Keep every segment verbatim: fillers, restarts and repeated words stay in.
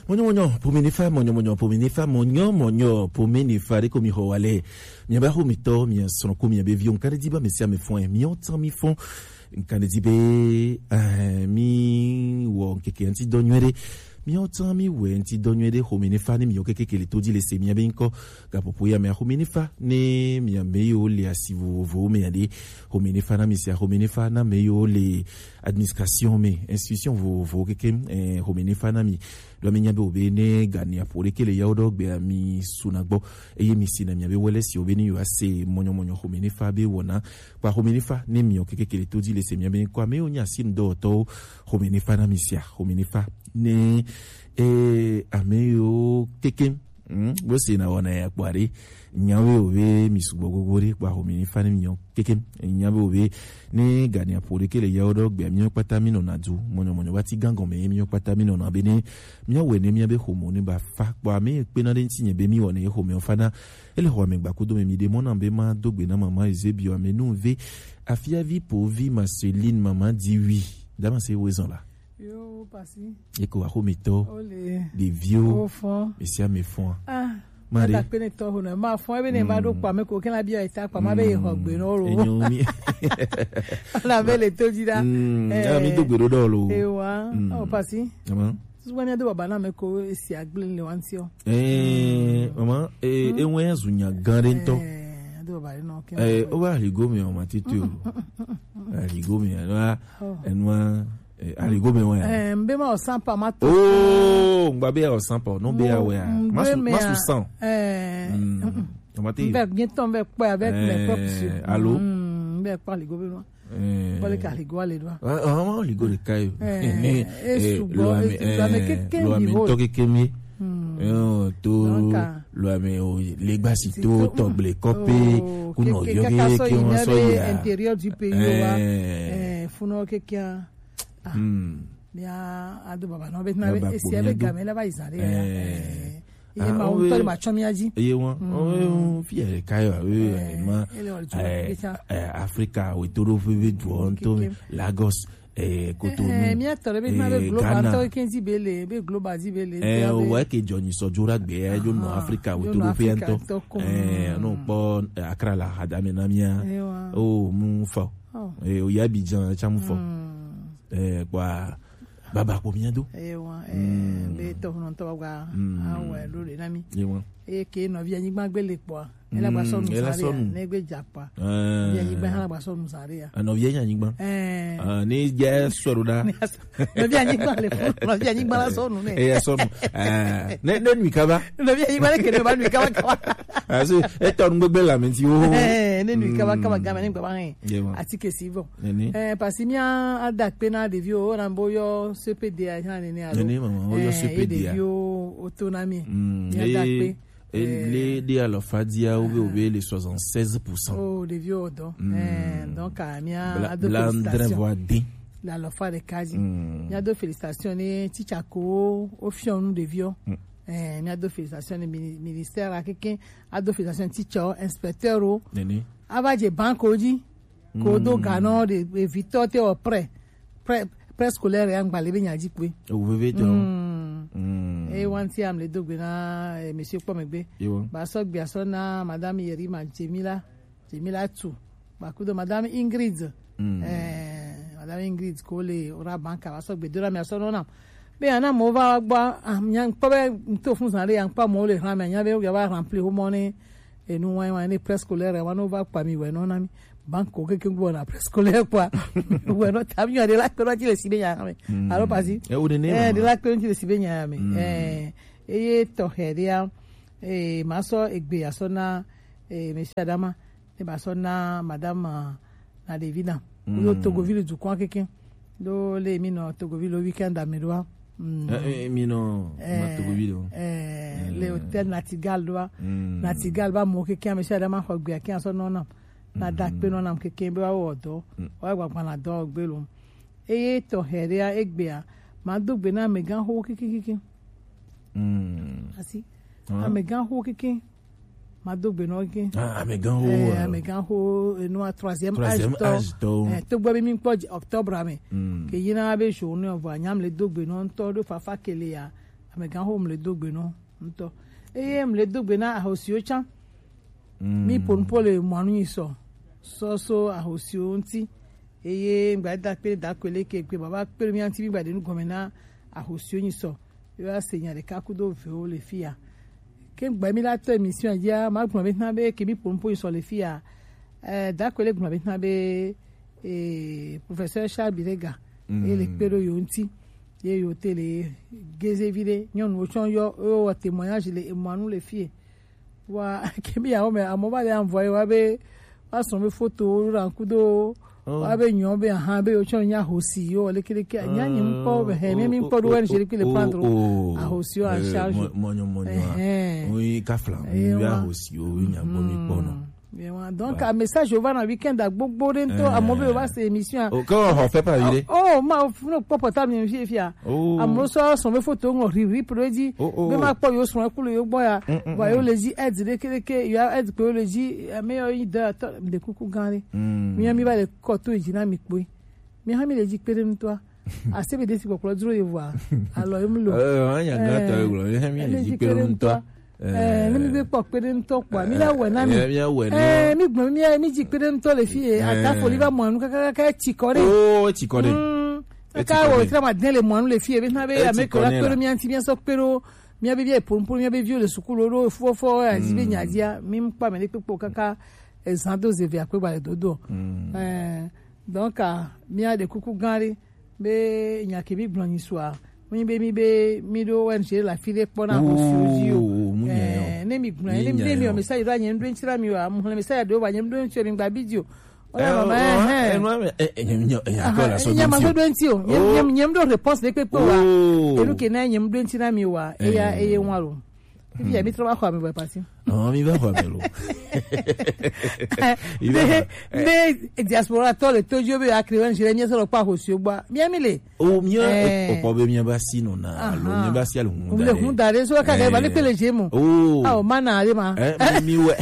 Monyo monyo pomenifa monyo monyo pomenifa monyo monyo pomenifa reko mi hoale. Nyaba ho mito mi sono ko mi be vion kare diba me sia me fon mi ontan mi fon kare dibe mi wo keke anti donwere mi ontan mi we anti donwere ho menifa ni mi okeke kele to di le se mi be nko ga popo ya me ho menifa ne mi me yo le asivo vo me ade ho menifa na mi sia ho menifa na me yo le administration me institution vo vo keke ho menifa na mi lo mi nyabe obene gani apore kele ya odog be mi sunagbo eye mi sina mi abe wele si obeni yo ase monyo monyo ho menifa be wona kwa ho menifa ne mi okeke kele to di le se mi be kwa me onya sin do to ho menifa na mi sia ho menifa ne e ameyo keke mm bo se na wona ya kwari nyawe obe misugogogori kwa homini fani minyo keke nyawe obe ne gani apore kele ya odog be minyo pata mino na du monyo monyo wati gango me minyo pata mino na bene minyo we ne mi be homo ne ba fa kwa me pe na den tinye be mi wona ye homo fana ele ho me gbakodo me mi de mona be ma dogbe na mama ezebio amenu ve afia vi po vi Marceline maman dit oui dama se wezon la yo pasi eko wa homito des vieux monsieur me font ah Mari. Ta pene to hono ma fon ebe ne ba do pa me ko ken la bia ita pa ma be ye hogbe no ro. La bele to jida. Eh ya mi do gbe do lo. E wa o pasi. Mama. Suwa mi do baba na me ko esi agble le wantio. Eh mama eh enwe azunya garen to. Eh do baba no ken. Eh o ba ligo mi o ma titu. Ligo mi na enwa aligo me wa eh mbe ma osampa mato oh mbabe osampa no be awe masu masu san eh tomate mbe bientôt mbe pa avec mes propres yeux allô mbe pa ligo be no eh bole ka ligo ale do ah ah ligo le kai eh eh lo ame keke lo ame to keke mi eh to lo ame o le gbasito to ble copé kuno yoge ki won so ya intérieur du pays wa eh funo keke Hmm. Bia adu baba no bet na esi ebe gamela ba izare ya. Eh. Iye ma o to ma chomi aji. Iye won. O fi e kayo we ma eh Africa we toro vive Toronto, Lagos eh Cotonou. Eh mi atore bet na be global to kenzi bele, be global di bele. Eh o wa ke joni sojura gbe e jo no Africa we toro fi ento. Eh no po Accra la hadame na mia. O mu fa. Eh o ya Abidjan cha mu fa. Eh kwa baba ko miando eh wa eh be to no to wa awe lo le na mi eh ke no vi anyigba gbele po ela gba so nu sare na gbe japa vi anyigba ela gba so nu sare ya no vi anyigba eh ni je soroda no vi anyigba le fo no vi anyigba la so nu ne eh so nu eh ne ne nu kaba no vi anyigba le ke ba nu kaba kaba asi e to nu gbegbe la mi ti o eh ne nu kaba kaba ga me ni gba ba hin ati ke si bo eh pasi mi a da pe na de vi o na boyo C P D a ha ni ni alo ni mama o yo C P D de vi o autonomie ya da pe les de alors fadia ou be les soixante-seize pour cent oh de vieux donc eh donc a mia ado la lo fa de kaji mia do félicitations ni teacher ko o fion nous de vieux eh mia do félicitations ni ministère a quelqu'un ado félicitations teacher inspecteur o neni abaje banko ji ko do gano de victor te o prêt prêt préscolaire en balebe nyaji pe o veve jo mm e wanti am le dogbe na monsieur Pomegbe ba so gbe aso na madame Yerima Jemila Jemila tu ba kudo madame Ingrid eh madame Ingrid ko le ora banka ba so gbe dora mi aso no na be ana mo va gba am pobe to fun san re an pa mo le ran me nya be o ga remplir o money e nu wa wa ni préscolaire wa no va pa mi we no na mi banco que que buona prescolaire quoi bueno tamio de la que no ti si benya me allo pasi eh de la que no ti si benya me eh e to heria eh maso egbe asona eh monsieur Adama e basona madame na devina yo Togoville du coin keke do le mi no Togoville weekend à Medoa eh mi no ma Togoville eh le hôtel Natigal doa Natigal ba mo keke monsieur Adama ko gbe aki asona na na da pe no nam keke be wa odo wa gba na do gbe lo eye to heria egbe a ma do gbe na megan ho keke keke mm asi a megan ho keke ma do gbe no keke ah megan ho eh megan ho no troisième âge to eh to gbo bi mi po octobre ame ke yina be show no vo anyam le do gbe no nto do fafa kele ya amega ho mle dogbe no nto eye mle dogbe na ahosio chan mi ponpole mwanu iso so so ahosio nti eye ngba da pe da kwele ke pe baba pe mi anti mi gba de nu gomena ahosio iso yo asenya de kakudo ve le fia ke ngba mi la to emission ya ma gbon be na be ke mi ponpo iso le fia eh da kwele gbon be na be eh professeur Charles Birega e le pero yo nti ye yo tele geze vide nyon wo chon yo o témoignage le emanu le fie wa kemi ya o me amoba le envoyer wa be wa son me photo ran kudo wa be nyon be han be o chon nya hosi yo le kele ke nya nyi mpo be he mi mpo do wen jeri le prendre a hosi yo en charge monyo monyo oui kafla ya hosi yo nya bo mi pono. Donc un message au va week-end à gbogbo rento à mauvais va cette émission. Oh comment on fait pas vider? Oh ma no pas portable mi fie fia. A mo so so me photo ngo ri ri produit. Me ma po yo so ko yo boya. Va yo le ji aide de que que yo aide ko le ji me yo ida de kuku ganre. Mi ami ba le koto ejina mi pe. Mi ha mi le ji pere nto. A se be de si ko duro ye voir. Alors yo mi lo. Eh anya na to yo mi le ji pere nto. Eh mi be po pere nto kwa mi la we na mi eh mi gbon mi mi ji pere nto le fi ata fo liva mo anu kaka ka chikore oh chikore ka wo tra ma den le mo anu le fi e na be me ko la pere mi anti bien so pero mi abi bien pour pour mi abi vieux le sukulu ro fo fo azi be nyadia mi mpa me le pepo kaka ezando ze via ko ba le dodo eh donc mi a de kuku ganri be nyake bi gbon ni soir mi be mi be mi do wen je la file pona ho suji o eh ne mi guna ne mi mi o message do anyem do nchira mi wa mo message do wa anyem do nchira mi gba video ola mama eh eh eh nyem eh akola so nyem do nti o nyem nyem do response de pepe wa elu ke na nyem do nchira mi wa e ya e ye nwaro bi ya mi trabajo mi boy parti no mi va famelo de de diaspora to le to jo be akriwen jere mi so lo pa ho si ogba mi amile o mi o po be mi ba si no na lo mi ba si al hun dare hun dare so ka ga ba le pele je mo ah o mana ale ma eh mi we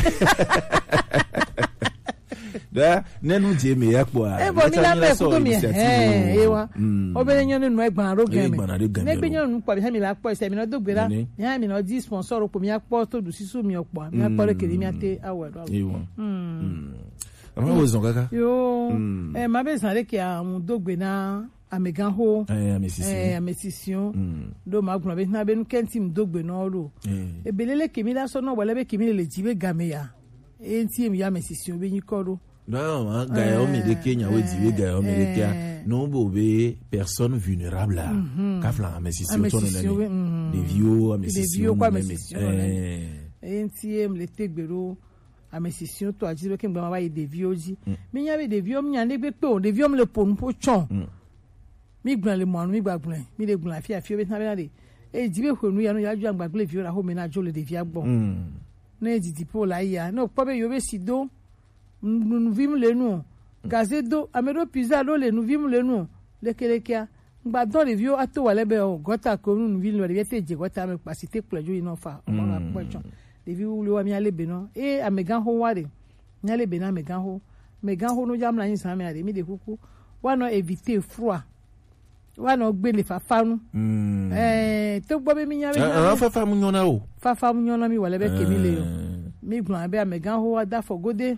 da nenu je me yapo a e bo mi la me ko mi eh e wa o be nyon nu egban ro gan me ne gbe nyon nu pa bi ha mi la po se mi no dogbera mi ha mi no di sponsor ko mi apo to du sisu mi opo mi apo re kiri mi ate awodo mm ama wo zon kaka yo eh ma be san re ki àwọn dogbe na amegan ho eh amesisi eh amesisi do ma gun be na be nu kenti m dogbe na ro e belele kemi la so no wole be kemi le jibe game ya e nti mi ya amesisi o be yin koro non ma ga o mi de Kenya we jibe ga o mi de Kenya no bo be personne vulnérable là ka fla amesisi o tono na des vieux amesisi des vieux quoi amesisi eh nti m le tegbero amesisi to ajiro ke ngba ma ba des vieux ji mi nya be des vieux mi nya ne gbe pe o des vieux me le pon po chon mi gbran le mo mi gba gbran mi le gbran afia afia be na be na de e jibe honu ya no ya ju agba gle vieux ra ho me na jo le des vieux gbon na e di po la ya no po be yo be sido nous vimos le nous gazedo amedo pizza do le nous vimos le nous le kelekia ngba don le vieux ato wale be o gota ko nous vimos le viete je gota me pasite plejo ino fa o ma pocho le vieux le wa mi ale be no e amegan ho ware mi ale be na amegan ho megan ho no jam la yin san me ade mi de kuku wa no éviter froid wa no gbe le fafa nu eh to gbo be mi nya be ah fafa mu nyona o fafa mu nyona mi wale be ke mi le mi gbon be amegan ho wa da for gode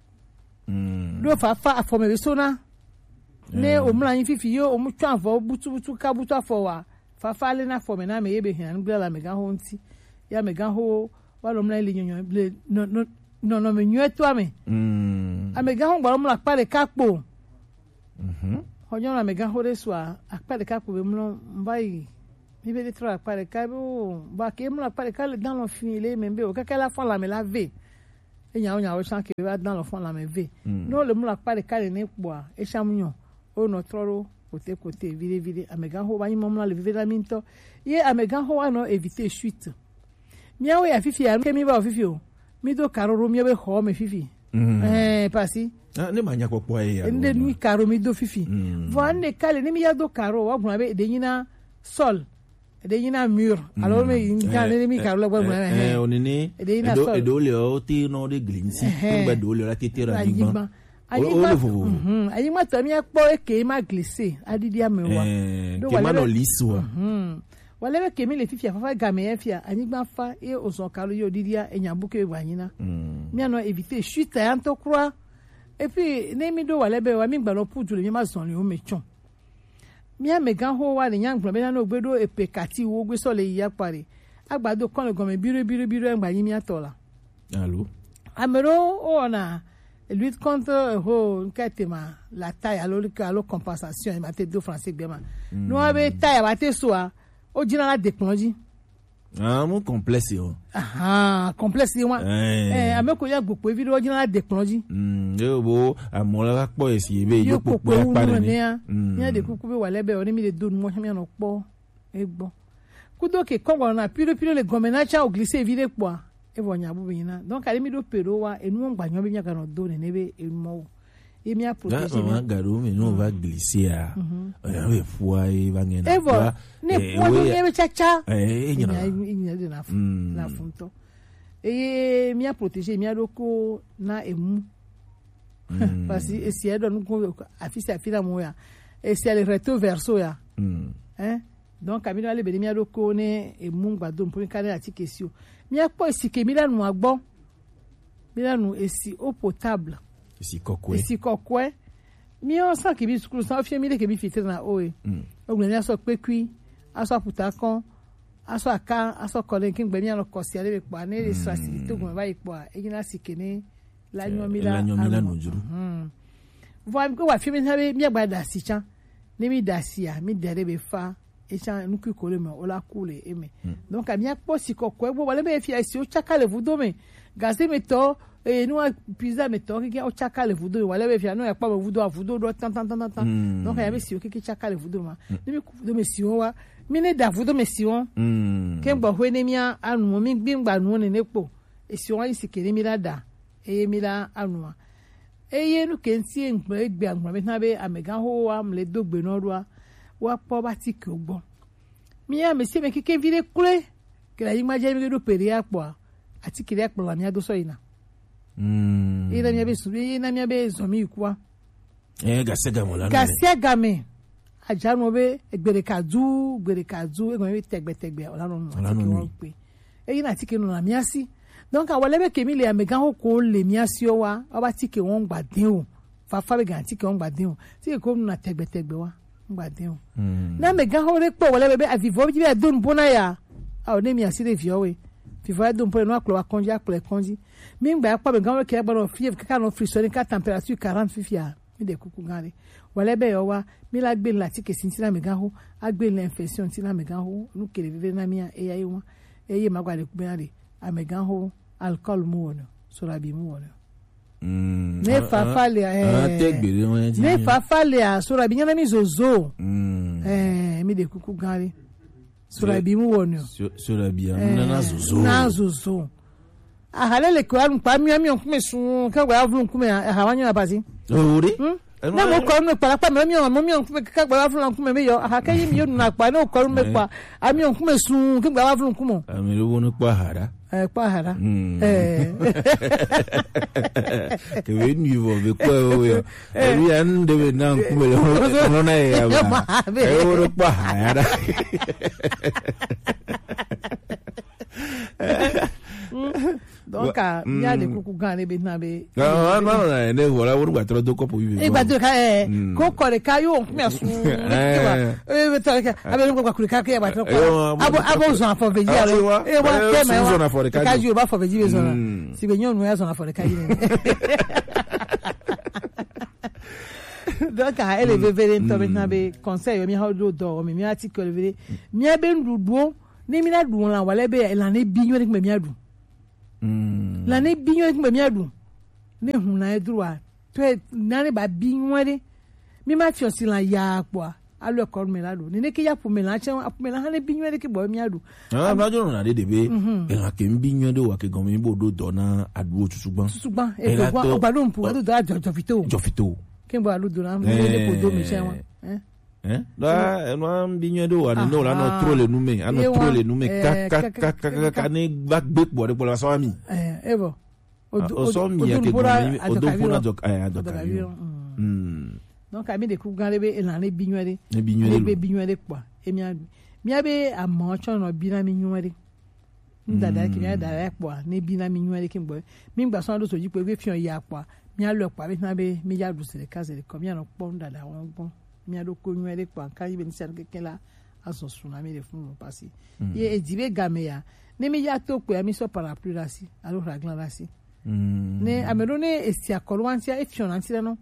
do fa fa afo me so na ne omla yin fifi yo omu twa afo butu butu ka butu afo wa fa fa le na afo me na me ye be hin an gbela me gan ho nti ya me gan ho wa lo mla ile nyonyo ble no no no no me nyu eto ame mm a me gan ho gba mla pa le kapo mhm hojo na me gan ho re so a pa le kapo be mlo mbai mi be de tra pa le kapo ba ke mla pa le kale dans le fin ile me be o ka la fa la me la ve e nya onya o chan ke ba dans le fond la me ve no le mula pa de kale ne po a e chamunyo o no troro côté côté vide vide amega ho ba yin momla le vive la minto ye amega ho ano éviter chute mia we afifi ya ke mi ba ofifi o mi do karoro mi be ho me fifi eh pasi ah ne manya popo e ya nde ni karo mi do fifi vo ande kale ne mi ya do karo wa buna be de yina sol de yina mur alors me yin ne mi karo la bwa eh onini edo edo le o ti no de glinsi ngba do le la tetera digban mhm ayi ma to mi apo e ke ma glisse adidi amewa do wa no liso mhm wale be kemi le fifia fa game e fia anigba fa e ozon kalo yo didia enyabuke wanyina mi ano éviter chute anto croix et puis ne mi do wale be wa mi gba lo puju le mi ma zon le o mechon mi a megan ho wa le nyangbo be na no gbedo e pekati wo gbe so le ya pare agbado kan le gome biro biro biro engba yin mi atola allô amero ona lutte contre ho nketema la taille alors que alors compensation ma te do français gbema no abe taille ba te so a o jina la déplonge ah mon complexe yo ah complexe yo eh ameko ya gbopo e video o jina la déplonge mm yo bo amola po esi ebe yo popo ya pare ni ya de kuku be wale be oni mi de do mo mi no po egbo kudo ke kongo na pilo pilo le gomena cha o glisser vide quoi e vonya bu bina donc ali mi do pero wa enu ngbanyo be nya kan do ne nebe enu e mi a protéger na garo mi no va glisser a ya be fua e va ngena evo ne po ni e cha cha eh nya nya de na fu na funto e mi a protéger mi a doko na emu parce que si e do nu ko afisi afira mo ya e si ale recto verso ya hein donc amino ale be mi a doko ne emu gbado mpo kan ati kesio mi a po si ke mi la nu agbo mi la nu esi eau potable esi kokwe esi kokwe mi o san ke bi skulu san fi mi le ke bi fitre na oe ogun ni aso pe kui aso puta kan aso aka aso kole kin gbe mi an ko si ale be pa ne le strasi to gun ba ipo e gina si kene la nyo mi la la nyo mi la no juru vo mi ko wa fi mi sabe mi agbada si chan ni mi da si a mi dere be fa e chan nu ku ko le mo ola kule eme donc a mi apo si kokwe bo wale be fi si o chaka le vudo me gaze me to e nu pizza me to ki o chaka le vudo wale be fi no e pa mo vudo a vudo do tan tan tan tan donc ya be si o ki chaka le vudo ma ni mi ku vudo me si o wa mi ne da vudo me si o ke gbo hwe ne mi anu mo mi gbingba nu ne nepo e si o yin si kere mi la da e mi la anu e ye nu ke nti engbe egbe agbo me na be amega ho wa mle dogbe no ro wa po ba ti ke ogbo mi ya me se me kike vire kule ke la ima je mi do pere apo ati kire apo la mi ado so ina mm ina mi be su ina mi be zo mi kwa eh ga sega mo la ga sega me ajanu be egbere kadu egbere kadu e go mi tegbe tegbe ola no ati ke won pe e ina ti ke no na mi asi donc awole be ke mi le amega ho ko le mi asi o wa oba ti ke won gba din o fa fa be ga ti ke won gba din o ti ke ko na tegbe tegbe wa gbadin na me gan hore po wala bebe avivo bi be don bona ya a o ne mi asire viowe vivo don po no aklo akonji aklo akonji mi ngba pa be gan ke ba no fief ka no frisoni ka température quarante fifia mi de kuku gare wala be yo wa mi la gbe la ti ke sintina me gan ho agbe l'infection ti na me gan ho nu kele vive na mi e ya yi won e ye magwa de ku be ale a me gan ho alcool mu wono so la bi mu wono Mm. Ne fafale eh ne fafale a sura bi nyana mi zozo eh mi de kuku gari sura bi mu wonu sura bi na na zozo na zozo a halele ko an pa mi mi on kuma sun ka gba avun kuma ha wanyo na pasi ori na mo ko no para pa mi mi on mi on kuma ka gba avun kuma mi yo ha ka yi mi yo na pa no ko me pa a mi on kuma sun ka gba avun kuma a mi lo wonu pa hara eh pa hara eh que we ni vo be ko yo e an de be na kuma lo no na ya ba e wo pa hara donc il y a des coucou gané be na be ah non non ne voilà wo gba tro do ko po bi e gba do ka eh ko ko le ka yo me asu e be ta ka abe ko kwa kulika ka ba tro ko abo abo zo afo veji alo e wa ke me wa ka ju ba fo veji be zo na si be nyon no ya zo na fo le ka yi donc a ele vevere nto be na be conseil mi ha do do mi mi article vevere mi be nduduo ni mi na du la wale be la ne binyo ni mi adu mm la ne binyo ni mi adu ne hu na edruwa to na ne ba binyo ni mi ma fi osi la ya po alo ko mi la do ni ne ke ya po mi la che apo mi la ne binyo ni ke bo mi adu ah ma jo na de de be e la ke binyo de wa ke gan mi bo do do na adu otusugban otusugban e ko gba ogbadun pu adu da jofito jofito ke bo alu do na mo le ko do mi che won eh eh la no am binyo do wa no la no tro le nume ano tro le nume ka ka ka ka ka ni back back bo de po la so ami eh evo o so mi ya ke go mi o do po na do eh do ka yo mm donc ami de ku gan lebe e la ne binyo de ne binyo be binyo de po e mi adu miabe amocho no bina mi nyuere ndada ki mi da epo na bina mi nyuere ki ngbo mi ngba so do soji pe we fion ya po mi alo epo abi na be mi ya du sele kaze le ko mi ano po ndada won gbon mi ado ko nyuere po kan yi be ni se kekela aso suna mi le fun lo pasi ye ejibe game ya ne mi ya to pe mi so parapluie la si alo raglan la si ne amero ne esi akolwantia e fion anti no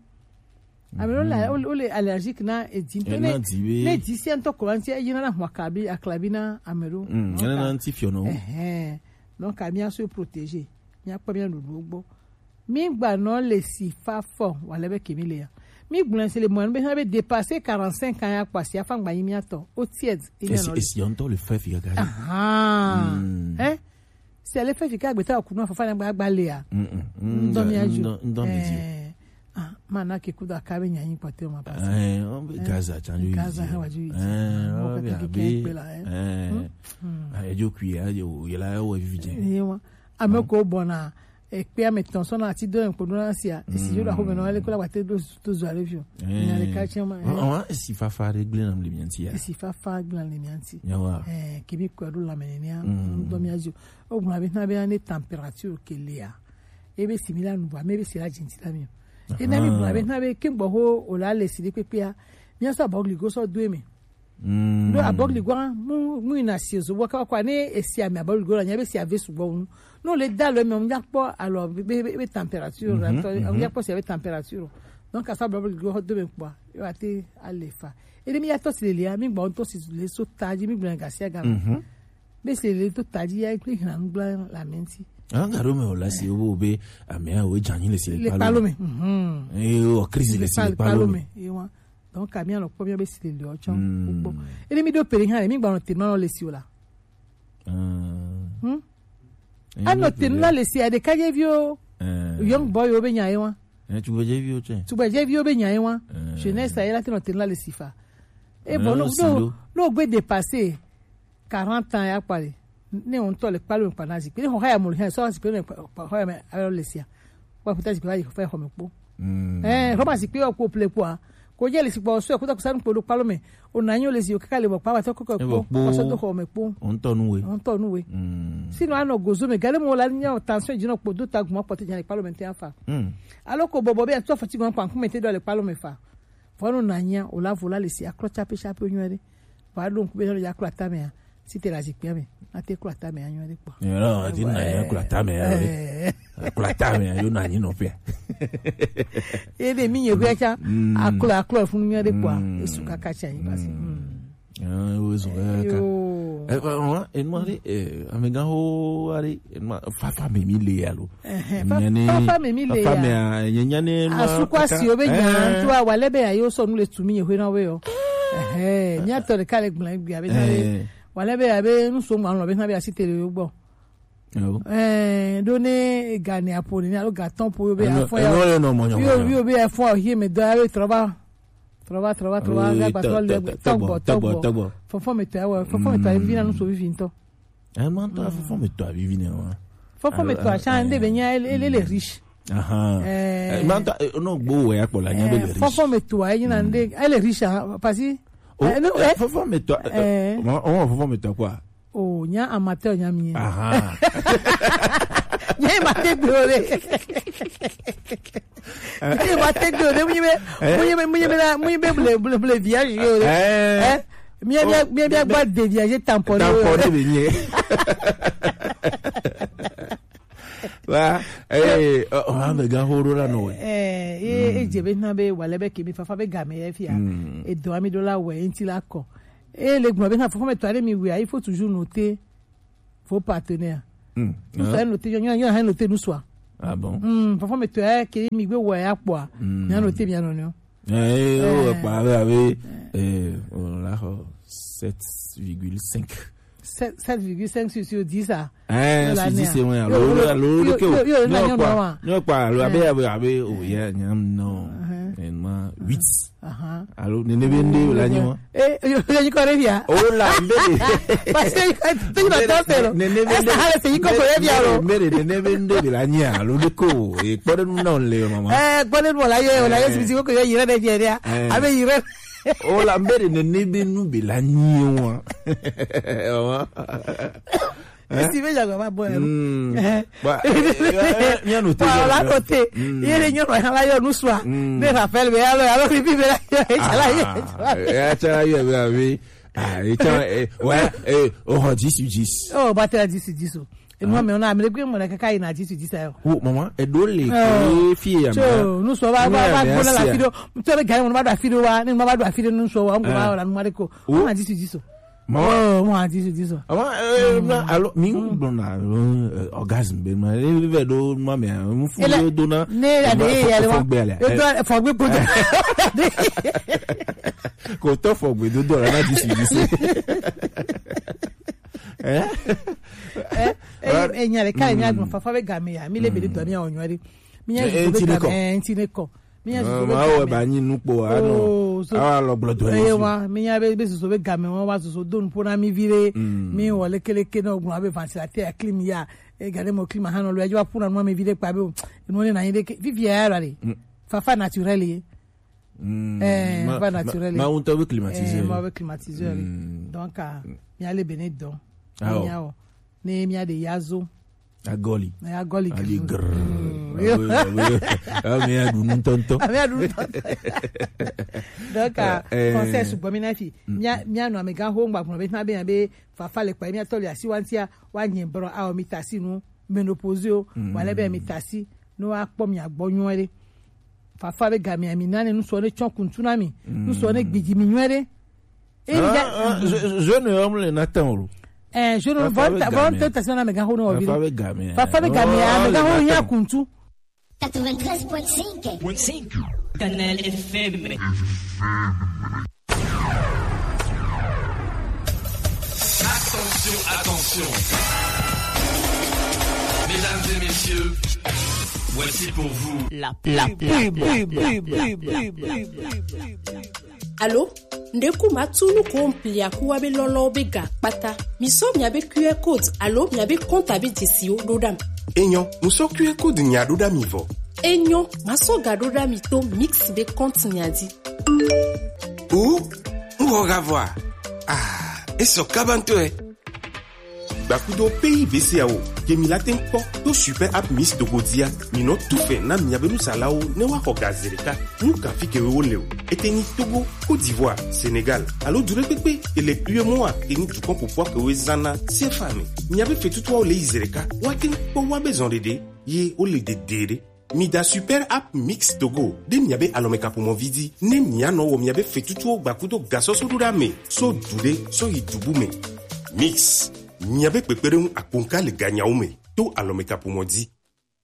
amero la o le allergique na edinte ne ne disi ento kolwantia e yina na hwakabi aklabina amero na na anti fion no eh donc a bien se protéger mi apa bien lugbo mi gba no le si fa fo wale be kemi le ya mi gbulan se le mo be ha be dépasser quarante-cinq ans ya kwasi afa gba yin mi ato o tied il no et si on le fait figa gari ah eh si elle fait figa gbe ta okunu afa fa na gba gba le ya ndo mi aju ndo mi ji ah mana ke kuda ka be nyan pote ma passe eh on be gaza chanju gaza ha waju eh o be abi eh eh jo kuya yo yela o vivije yewa ameko bona e pe ameton so na ti do en poduna sia e si yo da ho me no ele ko la wate do to zo alevio na le ka chema eh si fa fa regle na mlimianti ya si fa fa regle na mlimianti yawa eh kibi ko do la menenia do mi aju o guna be na be na temperature ke lia e be similar nu ba me be sira jintila mi e na mi guna be na be kimbo ho o la le si de pepia mi asa bogli go so do me mm do abogli go mu mu ina si zo wo ka kwa ne esi ami abogli go nya be si ave su go no le da le me po alors be be température on ya po si ave température donc asa bogli go do me po yo ate alefa e mi ya to si le ya mi gbo to si le so taji mi gbo ngasia ga be se le to taji ya ki han gbo la menti an garo me ola si obo be ami a o janyi le si le palo me mhm e o crise le si le palo me yo donc a bien le premier be si le ocho gbogbo e mi do pere han mi gba no te no le si ola hm ano te no le si ade ka je vio young boy o be nya yewa eh tu be je vio che tu be je vio be nya yewa jeunesse a ela te no te no le si fa e bon no no gbe dépasser quarante ans ya pale ne on to le palo en panazi pe ho haya mo he so si pe ne ho me alo le sia wa puta si pe wa fa ho me po eh ho ba si pe o ko ple po ko je le si po so ko ta ko san po lo palo me o na yin o le si o ka le bo pa wa to ko ko po so to ho me po on to nu we on to nu we sino ano gozo me gale mo la nya tension jino po do ta gmo po te jan le palo me te afa alo ko bobo be to fa ti gon pa ku me te do le palo me fa fo no na nya o la vola le si akro chape chape onwere ba do ku be no ya kro ta me si te la zikpia me ate kula ta me anyo de po no ati na ya kula ta me ya kula ta me yo na nyi no pe e de mi ye gwa akula akula fun mi de po esu kaka cha yin basi ah o zo ka eh wa en ma ri amega ho ari ma fa fa me mi le ya lo fa fa me mi le ya fa me nyanya ne ma asukwa si obe nya to awale be ayo so nu le tumi ye hwe na we yo eh nya to de kale gblan gbi abi na wale be abe nso mo an be na be asitele ogbo eh doni gani aponi ni alo gaton po be afo ya yo yo be afo here me do abe trova trova trova trova ga pa le togbo togbo fo fo me tawa fo fo me tawa vina no so vivinto eh man to fo fo me tawa vivine wa fo fo me tawa chan de be nya ele le riche aha eh man to no gbo we apo la nya be riche fo fo me tawa yin na de ele riche pasi eh no eh fo fo me tawa on fo fo me tawa quoi oh nya amateur nya mi aha nya ma te dore nya ma te dore mu be mu be mu be mu be ble ble ble viage yo eh mi bien bien bien gba de viage tampon tampon be ni wa eh o ha me ga horo la no eh eh je be na be wale be ke mi fa fa be ga me e fia e do ami do la we nti la ko et les gros ben faut mettre aller mi oui il faut toujours noter vos partenaires mm. nous ça noter il y a il y a noter nous soit ah bon mm faut mettre que mi gbe ouais a quoi il y a noter bien non eh oh pas avec eh on là sept virgule cinq sept virgule cinq sur dix ça eh c'est dix c'est moi alors alors que non pas alors avec avec oh yeah non en huit aha alors ne nebende la nyo eh yo yo ko revia oh la mbele parce que tu vas t'appeler ne nebende esa hale se yiko ko revia lo mbele ne nebende la nya lo de ko e pore nu non le mama eh pore nu la ye la ye si ko ko yire de dia abe yire O la mbere ne nebe nu be la nyiwa. Si veja go ba boy. Ba ya no te. La côté. Yele nyo ro hala yo nu swa. De Rafael be alo alo ri bi be la. Chala ye. Ya chala ye be abi. Ah, et eh ouais, eh oh dix sur dix. Oh, ba te dix sur dix. Et moi mais on a me gwe mo na kaka ina dix sur dix ayo. Oh maman, e do le ko fie ya ma. So, nu so ba ba ba go la video. To be gari mo ba do video wa, ni mo ba do video nu so wa, ngo ba la nu ma de ko. On a dix sur dix. Oh, moi dix sur dix. Ah, eh alors mi bon na orgasme be ma. E ve do ma me, mo fu do na. Ne la de ya le wa. E do fo gbe ko. Ko to fo gbe do do la dix sur dix. Eh eh eh nyale kai nya gbo fafa be game ya mi le be do mi onwari mi nya so be game ntine ko mi nya so be ma o ba yin nupo ano awa lo blodo eh wa mi nya be be so be game won wa so do npo na mi vire mi wo lekeleke na ogun abe ventilateur clim ya e gade mo clim ha no lo ejo puna no mi vire pa be no ni na yin de vivi era re fafa naturel ye eh fafa naturel ma on to be climatiseur ma be climatiseur donc mi ale bene don Miao. Ne mia de yazo. Agoli. Na agoli. Ali grrr. Ah mais adu ntonto. Ah mais adu ntonto. Donc conseil sur bomina fi. Mia mia no amega ho ngba kun be na be be fa fa le pa mia to le asi wantia wa nyin bro a o mitasi nu menopause o wala be mitasi no akpo mi agbonyu ere. Fa fa be ga mi ami nane nu so ne chonku tsunami. Nu so ne gbiji mi nwere. E je ne homme le natan. Eh, je ne vois pas voir tentation na mega hono obi. Fafa game. Fafa game ya mega hono ya kuntu. quatre-vingt-treize virgule cinq. Canal F M. Attention, attention. Mesdames et messieurs, voici pour vous la la Allô? Ndeku matulu ko mplia kuwa be lolo be ga pata. Miso miabe Q R code. Allô, miabe compte abe desio dodam. Enyo, muso Q R code nya dodam ivo. Enyo, maso ga dodam ito mix be compte nyadi. Ou, ou revoir. Ah, eso kabanto e. Bakudo pays B C A O, Kemi latin po, to super app Miss Dogodia, mino tufe na miabelu salao, ne wa hogazereka, nuka fike leo, eteni Togo, Côte d'Ivoire, Sénégal, allo dure pepe, et les plus mois, teni du con pour pouvoir que wezana, c'est famille. Miabe fait tout toi le izereka, waten po wa besoin d'aider, ye o le dede. Mida super app Mix Togo. De miabe alomeka pour mon vidi. Ne miano o miabe fait tout toi bakudo gaso so dudame. So dude, so yidubume. Mix. Miabe pepere a konka le ganyaume. To alomeka pour mon di.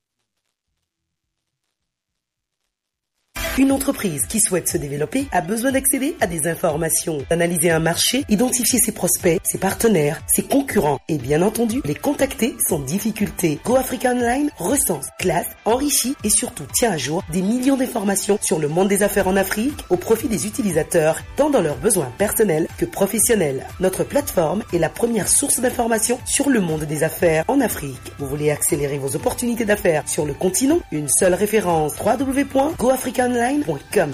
Une entreprise qui souhaite se développer a besoin d'accéder à des informations, d'analyser un marché, identifier ses prospects, ses partenaires, ses concurrents et bien entendu, les contacter sans difficulté. Go Africa Online recense, classe, enrichit et surtout tient à jour des millions d'informations sur le monde des affaires en Afrique au profit des utilisateurs, tant dans leurs besoins personnels que professionnels. Notre plateforme est la première source d'informations sur le monde des affaires en Afrique. Vous voulez accélérer vos opportunités d'affaires sur le continent? Une seule référence, w w w point go africa online point com.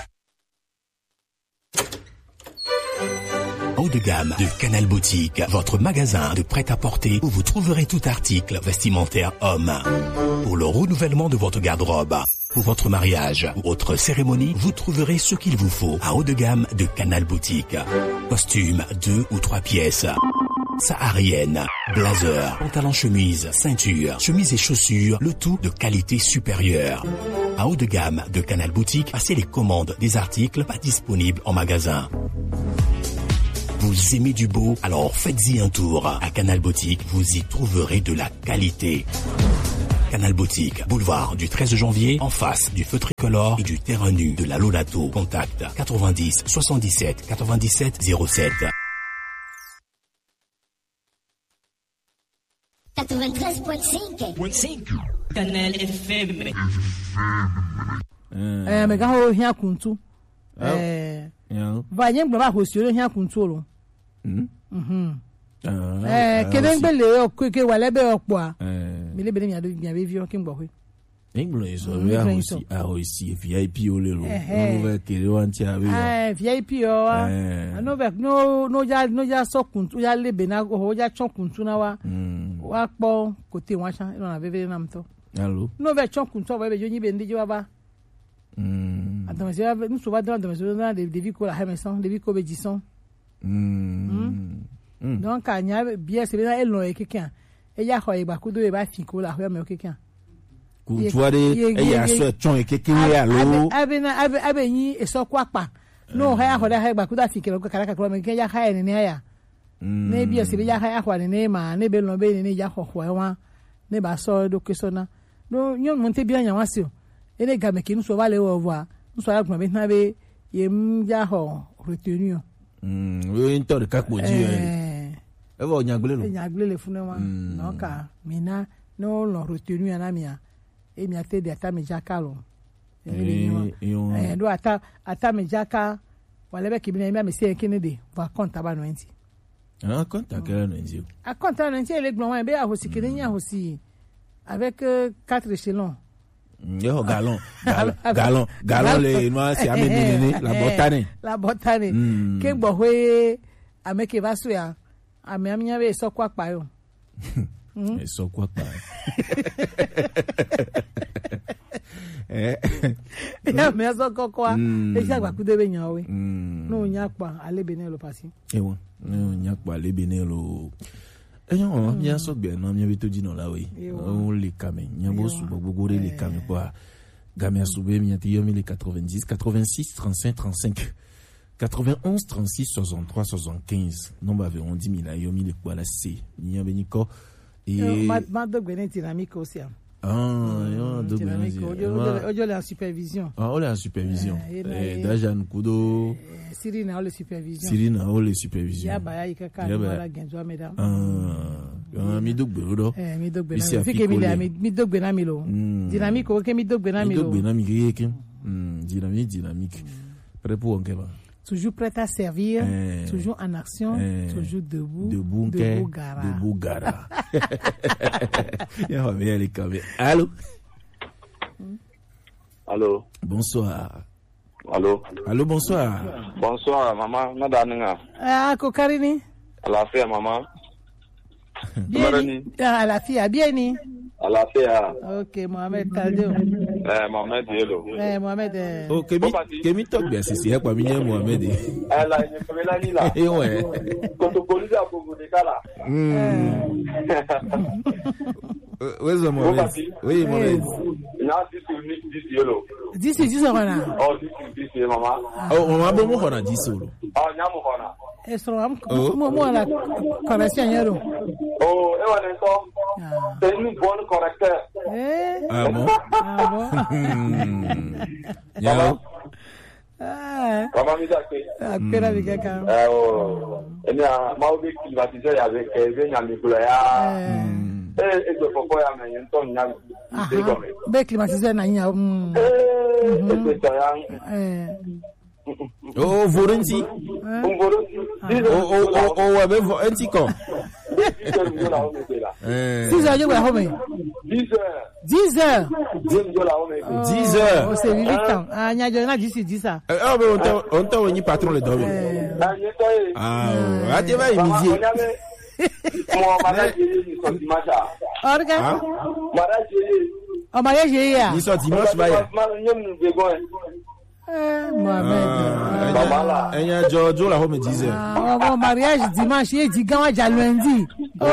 Haut de gamme de Canal Boutique, votre magasin de prêt-à-porter où vous trouverez tout article vestimentaire homme. Pour le renouvellement de votre garde-robe, pour votre mariage ou autre cérémonie, vous trouverez ce qu'il vous faut à haut de gamme de Canal Boutique. Costumes, deux ou trois pièces. Saharienne, blazer, pantalon chemise, ceinture, chemise et chaussures, le tout de qualité supérieure. À haut de gamme de Canal Boutique, passez les commandes des articles pas disponibles en magasin. Vous aimez du beau? Alors faites-y un tour. À Canal Boutique, vous y trouverez de la qualité. Canal Boutique, boulevard du treize janvier, en face du feu tricolore et du terrain nu de la Lolato. Contact quatre-vingt-dix soixante-dix-sept quatre-vingt-dix-sept zéro sept. quatre-vingt-treize virgule cinq. Canal F M. Eh, mega ho hia kuntu. Eh, va yen gba ba ho si hia kuntu lo. Mhm. Mhm. Eh, kede ngbele o ke wale be opo a. Eh, mi le be mi ado mi abe vi o ke ngbo hwe. English a aussi a aussi V I P o le lo no ve kere wan ti abi eh V I P o wa no ve no no ja no ja so kuntu ya lebe na ho ja chon kuntu na wa wa po kote wan sha no na veve na mto allo no ve chon kuntu wa be jo nyibe ndi jo ba mm attends je nous so va dans dans dans des des ko la hemeson des ko be jison mm donc anya bien c'est bien elon e kekan e ya ho igba kudo e ba fin ko la ho me o kekan kutuare e ya so chon e kekere ya lo abe na abe abe yin e so kwa pa no ha ya ho da ha gba kuda fikere ko kara ka ko me ke ya ha ni ne ya ne bi e se ya ha ya ho ni ma ne be lo be ni ya ho ho wa ne ba so do kesona no nyon mo te bi anya wa si o ene ga me ki nso ba le wo wa nso ya gbon be na be ye m ja ho retenu mm we nto de ka poji e e bo nyagbele lo nyagbele fune wa no ka mina no lo retenu ya na mia e mi ate de ata me jaka lo eh do ata ata me jaka wale be kibina mi se kini de va compte ba no enti ah compte akere no enti a compte no enti le gbon wa be a ho si kini nya ho si avec quatre échelons yo galon galon galon le no si ameni la botane la botane ke gbo we ameke va so ya ami amiya be so kwa pa yo e so kwa pa eh ya me so kokwa e ja gba kude be yan we no nya pa alebe ne lo pasi e won no nya pa alebe ne lo e yan mi so gbe na mi be to jino la we on le kame nya bo su gbogbo re le kame kwa gamia soube mi ati yomi le quatre-vingt-dix quatre-vingt-six trente-cinq trente-cinq quatre-vingt-onze trente-six soixante-trois soixante-quinze non ba on dix mille yomi le kwa la c ni ya beniko et ma ma do gbe dynamique aussi ah yo do dynamique ojo le en supervision ah on est en supervision eh dajan kudo Sirina le supervision Sirina o le supervision ya ba ya ikaka mala genzo meda ah mi do gbe do eh mi do gbe na fi ke mi le mi do gbe na mi lo dynamique o ke mi do gbe na mi lo mi do gbe na mi ke dynamique dynamique prêt pour on va toujours prêt à servir, eh, toujours en action, eh, toujours debout, debout, debout gara. Debout gara. Allô? Allô? Bonsoir. Allô? Allô, bonsoir. Bonsoir, maman. Nadaninga. Ah, Kokarini? À la fille, maman. Bien. À la fille, bien ni. À la fille. Ok, Mohamed Tadeo. Eh, Mohamed Yelo. Eh, Mohamed. Oh, Kemi, Kemi talk bien, c'est c'est quoi, Mignon Mohamed. Eh, là, il est là, il là. Eh ouais. Quand tu connais à Congo de Kala. Hmm. Où est-ce Mohamed? Oui, Mohamed. Il y a dix sur dix Yelo. dix sur dix, on a. Oh, dix sur dix, maman. Oh, on a bon, on a dix solo. Oh, il y a mon hona. Et sur un moment, la correction Yelo. Oh, et on est encore. C'est une bonne correcteur. Eh? Ah bon? Ah bon? Yalo? Ah. Comment vous appelez? Appelle avec quelqu'un. Eh, oh. Et bien, moi, je vais climatiser avec Kevin Yamikoya. Eh, et de pourquoi il y a un ton de ah, ben climatisé na nya. Eh, et c'est ça. Eh. Oh, Vorenzi. On Vorenzi. Oh, oh, oh, oh, ouais, ben, un petit con. six heures. six heures, je vais home. dix heures. dix heures. dix heures. Oh, c'est huit ans. Ah, nya je na dix dix ça. Ah, mais on t'a, on t'a venu patron le dormir. Ah, ah, tu vas imiter. Mon mariage est dimanche. Orga. Mariage est. Oh, mariage est ya. Ils sont dimanche, bah. Eh, Mohamed. Ah, il y a Jojo la home dix heures. Ah, mon mariage dimanche, il dit quand on lundi. Oh!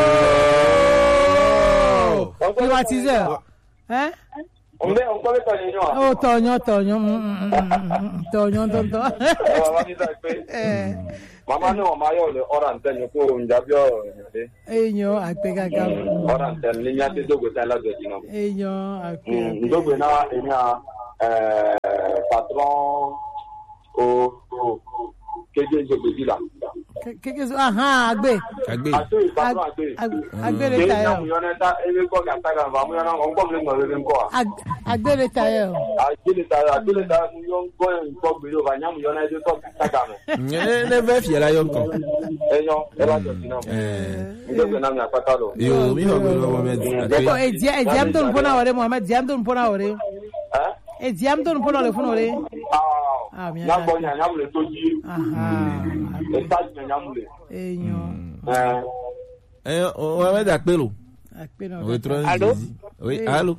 Climatiseur. Hein? On est encore avec Tonyon. Oh, Tonyon, Tonyon. Tonyon, Tonyon. Maman, nous, on m'a eu le hors antenne pour une dabio. Eh, yo, à Pegaka. Hors antenne, il y a des deux côtés là de Dino. Eh, yo, à Pegaka. Nous, on a, il y a, euh, patron, au, au, que je veux dire là. Qu'est-ce que ah agbe. Agbe. Agbe le tailleur. Agbe le tailleur. Agbe le tailleur, agbe le tailleur mu yon go en ko gbe yo ba nyam yo na de so taka me. Eh le ve fi la yon ko. Eh yo, e ba jo sina. Eh. Ndo be na mi apata lo. Yo, mi ho go Mohamed. Deko e dia e diam don pona ore Mohamed, diam don pona ore. Hein? E diam don pona le pona ore. Ah, mi na bo nya nyam le to ji. Ah. E ta ji nyam le. Eh yo. Eh. Eh, Mohamed Akpelo. Akpelo. Allô? Oui, allô.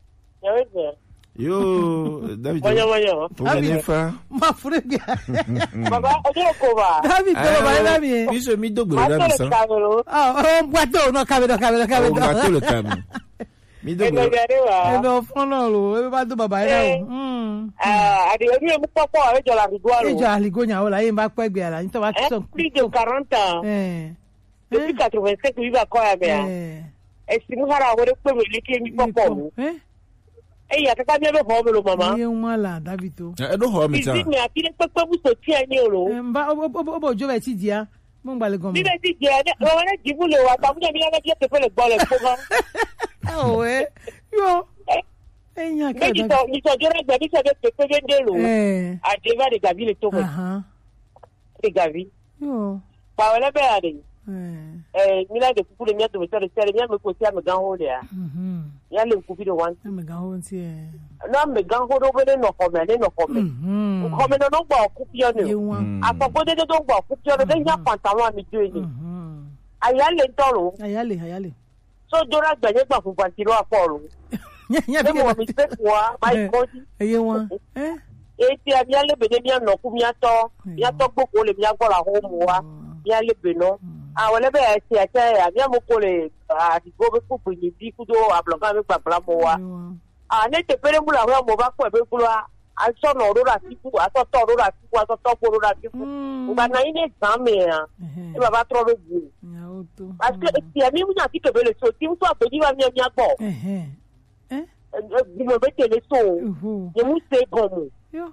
Yo, David. Voyons, voyons. David. Ma frère. Baba, ojo ko ba. David, baba, David. Mi se mi dogbo David san. Ah, on boito no cabe, cabe, cabe. On boito le cabe. Mi dogbo. E no fono lo, e ba do baba ira o. Mm. Ah, adi mi mu popo e jo la rigua lo. E jo aligonya o la e ba pe gbe ala, nto ba son. Plus de quarante ans. Eh. Depuis quatre-vingt-cinq, il va quoi bien. Et si nous avons un peu de qui mi popo. Eh? Eh ya kaka mi be ho me lo mama. E un mala Davito. E do ho me ta. Ibi mi ati le pepe bu so ti ani o lo. Mba obo jo be ti dia. Mo ngba le gomo. Bi be ti dia, o wa na jibu le wa ta mu mi na je pepe le gbo le ko gan. Oh eh. Yo. Eh nya ka. Ni so ni so jo na gbe ni so be pepe be de lo. Eh. A de va de gavi le to. Aha. De gavi. Yo. Pa wala be ade. Eh, mi la de kuku le mi to me so le sere mi me ko ti am gan ho de a. Mhm. Ya le kuku de wan. Me gan ho nti e. Na me gan ho do be no ko me le no ko me. Mhm. Ko me no no gba ku pi oni. Apopo de de do gba ku pi oni de nya pantalon mi jo ni. Mhm. Aya le toro. Aya le, aya le. So dora gba je gba ku pantiro aporo. Nya nya bi mo mi se kwa mai ko ji. Eye wan. Eh? E ti abi ale be de mi no ku mi ato. Mi ato gboko le mi agbo la ho mu wa. Mi ale be no. Ah, wale be ati ati abi mo ko le ati go be ku ni bi ku do abloga me pa bla mo wa. Ah, ne te pere mu la wa mo ba ko be ku la a so no ro ra ti ku a so to ro ra ti ku a so to ko ro ra ti ku. Ba na ine exam ya. E ba ba tro be bu. Ya oto. Parce que ti ami mu na ti ke be le so ti mu so be di ba mi mi agbo. Eh eh. Eh? Di mo be te le so. Je mu se gomo. Yo.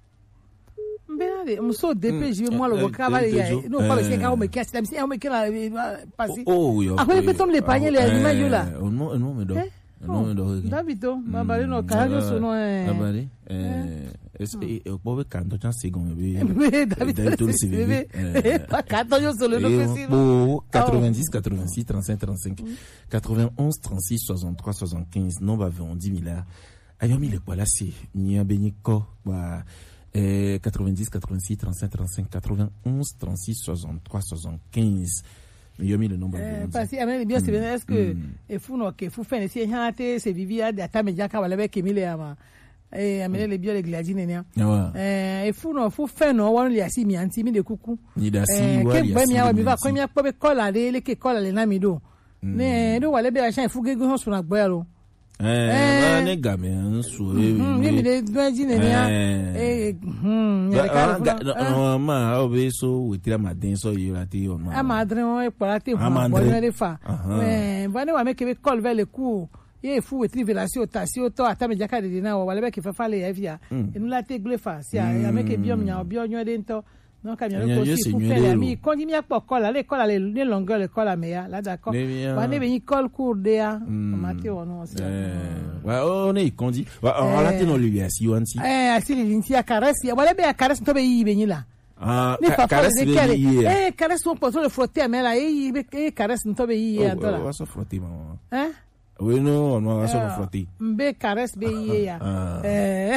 Mbele muso depeji moi le vocabulaire ya no pas le ka o me kesi même si o me kela passer après peut-on les panier les animaux là non non me do non me do Davito babale no ka yo so no eh babale eh e o pobe canto chan segon be Davito c'est pas canto yo so le no que pour quatre-vingt-dix quatre-vingt-six trente-cinq trente-cinq quatre-vingt-onze trente-six soixante-trois soixante-quinze non ba on dix mille là ayo mi le quoi là c'est ni beniko ba Euh, quatre-vingt-dix, quatre-vingt-six, trente-cinq, trente-cinq, quatre-vingt-onze, trente-six, soixante-trois, soixante-quinze. Mais il y a mis le nombre de parce que mais bien c'est bien est-ce que et fou non que fou faire si hante c'est vivi à ta media ka wala be kemile ama eh amele le bio le gladine nia eh et fou non fou faire non won li asi mi anti mi de kuku ni da si wa ya si mi mi va ko mi akpo be kola le le ke kola le na mi do ne do wala be a shan fou gege ho so na gbo ya lo. Eh, ne game nso e mi mi de doji ne ya eh hm ya ka no ma o be so wetira maden so yira ti o ma amadre o e parate ho bo ne fa eh ba ne wa me ke be call vers le coup ye fu wetri velation tasio to atame jaka de na wa le be ke fa fa le ya via e nu la te gle fa si ya me ke biom nya obi onyo de nto non ka mi ko si fu fe mi kon di mi apo kola le kola le le longueur le kola me ya là d'accord ba ne be ni call cour de ya mate o no si wa o ne kondi wa on la te no lui asi wanti eh asi li nti ya caresse ya wala be ya caresse to be yi be ni la ah caresse be yi eh caresse on peut le frotter mais là eh be caresse to be yi ya dola wa so frotter maman hein oui non on va so frotter be caresse be yi ya eh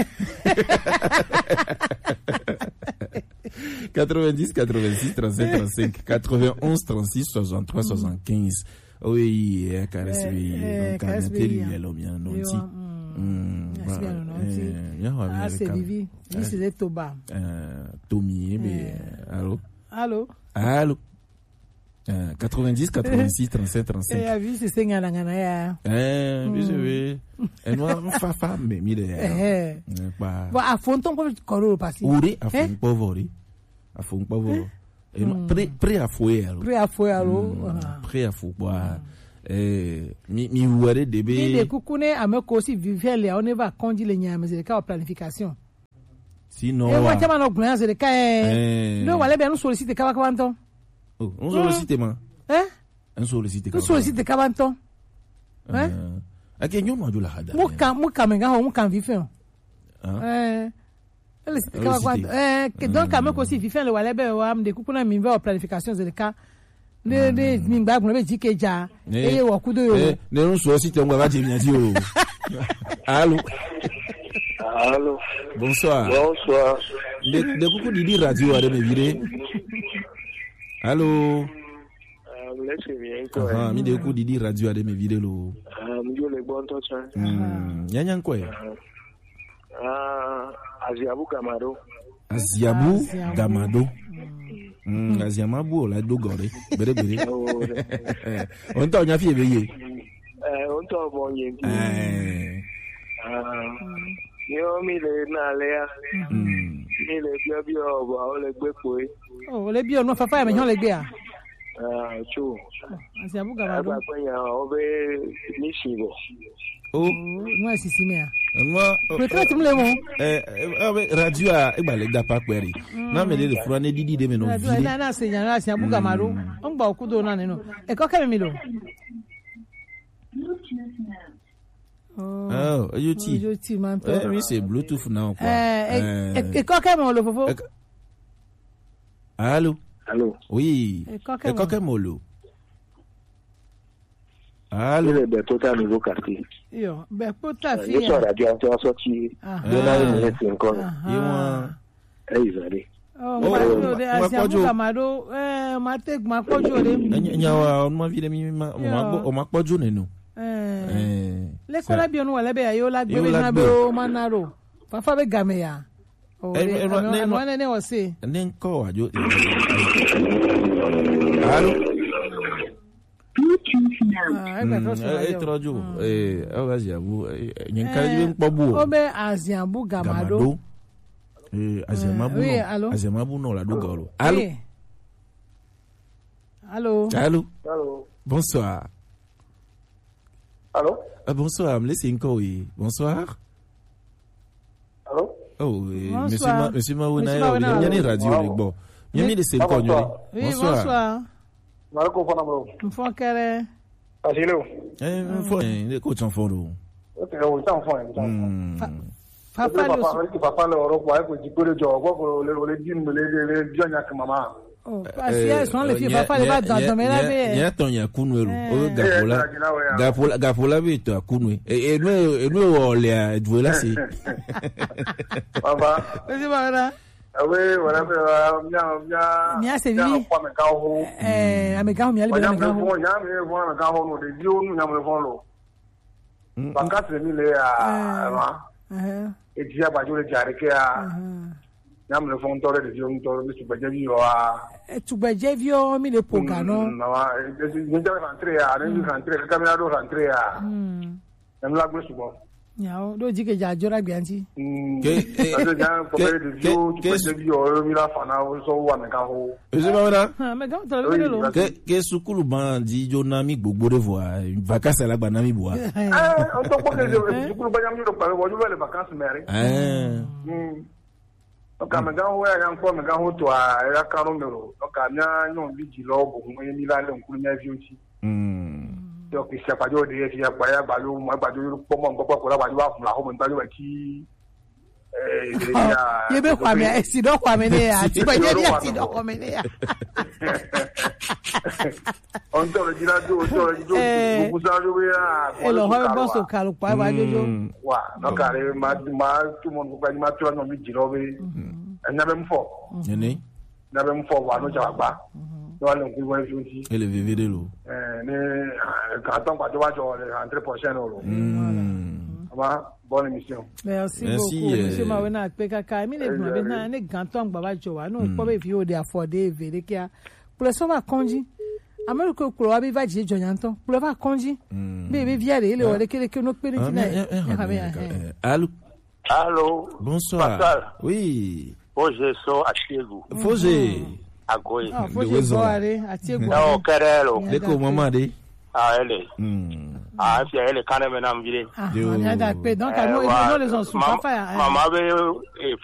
quatre-vingt-dix, quatre-vingt-six, trente-cinq, trente-cinq, quatre-vingt-onze, trente-six, soixante-trois, soixante-quinze. Oui, caresse oui. Donc, on a télé le bien non si. Ah, c'est Vivi. Vivi, c'est des Toba. Tommy, mais allô? Allô? Allô? quatre-vingt-dix, quatre-vingt-six, trente-sept, trente-cinq. Eh, Vivi, c'est Sengana Ngana. Eh, oui, oui. Et nous, on fait femme, mais mille. Eh. Bon, à fond, on peut corrompre parce que. Oui, à fond, pauvre. À fond, pauvre. Et nous, prêt, prêt à fouiller, alors. Prêt à fouiller, alors. Prêt à fouiller. Eh, mi, mi, ouare, débé. Mi, de coucouné, à me aussi, vivre, on va conduire les niams, c'est le cas de planification. Sinon. Et moi, tu m'as non, c'est le cas, eh. Non, voilà, bien, nous solliciter, Kawakwanton. Oh, on sollicite ma. Eh? On sollicite. On sollicite kabanton. Eh? Ake nyo ma la hada. Muka muka menga ho muka vife. Eh. Elle c'était quoi eh que donc quand même aussi vife le walebe wa am de kukuna mi va planification de cas. Ne ne mi gba gun be jikeja. Eh wo kudo yo. Eh, ne on sollicite on va ti mi ati o. Allô. Allô. Bonsoir. Bonsoir. De de kuku didi radio ade me vire. Allô. Ah, mi de kuku didi radio ade me vire lo. Ah, mi yo le bon to chan. Hmm, nyanya nkwe. Ah, Aziabu Gamado. Aziabu Gamado. Hmm, Aziamabu la dogore. Bere bere. On ta nya fi ebeye. Eh, on to bon yen. Eh. Ah. Yo mi le na le a. Mi le bio bio ba o le gbe po e. Oh, le bio no fa fa me hon le gbe a. Ah, chu. Aziabu Gamado. Ba pa ya o be ni sibo. Oh, moi si si me a. Moi, peut-être me le mo. Eh, radio a e ba le da pa pere. Na me le fura ne didi de me no vile. Na na se nya Aziabu Gamado. On gba okudo na ne no. E ko kere mi lo. Oh, oh, you ti. You ti man. Eh, oui, c'est Bluetooth now quoi. Eh, et quoi que mon le fofo? Allô? Allô? Oui. Et quoi que mon lo? Allô? Le de total nouveau quartier. Yo, ben pour ta fille. Je suis radio en sorti. Je n'ai rien fait encore. Et moi. Eh, ils allaient. Oh, ma de Aziabu Gamado, eh, ma te ma pojo de. Nyawa, on m'a vu de mi ma on m'a pojo ne no. Eh. Le kola bi onu wala be ayo la gbe na be o manaro. Fa fa be game ya. O ne no ne ne o se. Ne nko ajo. Allô? Ah, e ka so eh trojo. Eh, o Aziabu, nyenka bi npo bu. O be Aziabu Gamado. Eh, Aziamabu no. Aziamabu no la dogoro. Allô? Allô? Allô? Allô? Bonsoir. Allô? Ah, bonsoir, me laissez encore, oui. Bonsoir. Allô? Oh, oui. Bonsoir. Monsieur Ma, Monsieur Maouna, il y a une radio, les bon. Il y a une laissez encore, oui. Bonsoir. Bonsoir. Marco Fanamro. M'fon kere. Asilo. Eh, m'fon, les coachs en fond. Ok, on t'en fond. Hmm. Papa le papa, papa le Europe, ouais, que tu peux le job, quoi, le le din, le le bien yak maman. Oh, parce que sont les filles papa les va dans dans mais là mais. Ya ton ya kunwelu. O gapola. Gapola gapola bi to kunwe. E e no e no ole a dvola si. Papa. C'est pas vrai. Oui, voilà, mia mia. Mia c'est lui. Eh, ameka mi ali be ameka. Bon, ya me bon ameka ho no de di onu ya me fon lo. Baka se mi le a ma. Eh. E di abajo le jare ke a. Ya me fon tore de di onu tore bi subaje bi o a. E tubaje vi o mi le poga no. Na wa, e ni de rentrée a, ni rentrée, ka mi na do rentrée a. Mm. Em la gbe subo. Ya o do jike ja jora gbe anti. Ke ke bi o mi la fana o so wa me ka ho. E se ba wona? Ha, me ga to le lo. Ke ke sukulu ban di jona mi gbogbo de voa, vacances la gba na mi boa. Eh, on to ko ke sukulu ba yam mi do pa wo ju le vacances mere. Eh. Mm. Oka me ga ho ya yan ko me ga ho to a ya ka ro me ro. Oka nya nyon bi ji lo bo mo mi la le nkuru nya vi oti. Mm. Yo ki se pa jo de ti ya pa ya ba lo mo ba jo po mo nko ko la ba jo wa fun la ho mo nta jo wa ki eh ya. Ye be kwa me e si do kwa me ne ya. Ti ba je ya ti do kwa me ne ya. On to le dira do to le do bu sa jo ya. E lo ho bo so ka lo pa ba jojo. Wa no ka le ma ma tu mo ko ni ma tu no mi ji lo be. Enya be mfo. Ni. Na be mfo wa no ja gba. No le ku wa ju ti. Ele vive de lo. Eh ni ka ton pa jo wa jo le one percent lo. Mm. Ama bonne émission. Merci beaucoup. Monsieur Maouna pe kaka mi le gba be na ni ganton gba ba jo wa no po be fi o de afford vere kia. Pour le savoir konji. Amelo ko ko wa be va ji jo nyanton. Pour le va konji. Be be viare ile o le kele ke no pe ni na. Allô. Allô. Bonsoir. Oui. Hoje sou Atiego. Foge. Agoi. Ah, foge soare, Atiego. Não, querelo. De ko mama de. Ah, ele. Hmm. Ah, fi ele kana me na mvire. Ah, on a da pe donc no no les on sou papa. Mama be